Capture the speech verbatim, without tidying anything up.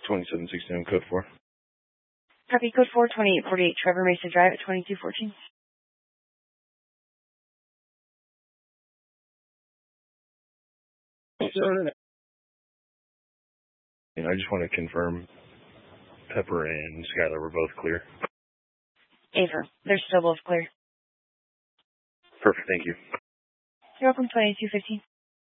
twenty-seven sixty-nine, code four. Copy, code four, twenty-eight forty-eight, Trevor Mesa Drive at twenty-two fourteen. And I just want to confirm Pepper and Skylar were both clear. Aver, they're still both clear. Perfect, thank you. You're welcome, twenty-two fifteen.